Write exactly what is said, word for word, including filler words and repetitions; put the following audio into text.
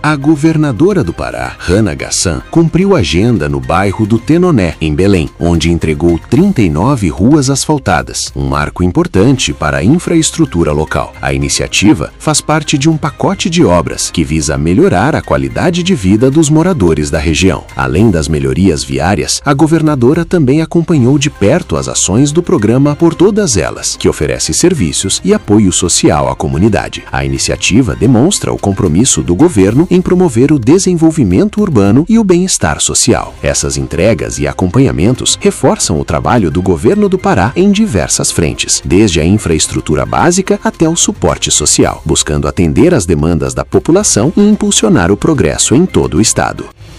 A governadora do Pará, Hannah Gassan, cumpriu agenda no bairro do Tenoné, em Belém, onde entregou trinta e nove ruas asfaltadas, um marco importante para a infraestrutura local. A iniciativa faz parte de um pacote de obras que visa melhorar a qualidade de vida dos moradores da região. Além das melhorias viárias, a governadora também acompanhou de perto as ações do programa Por Todas Elas, que oferece serviços e apoio social à comunidade. A iniciativa demonstra o compromisso do governo em promover o desenvolvimento urbano e o bem-estar social. Essas entregas e acompanhamentos reforçam o trabalho do governo do Pará em diversas frentes, desde a infraestrutura básica até o suporte social, buscando atender às demandas da população e impulsionar o progresso em todo o estado.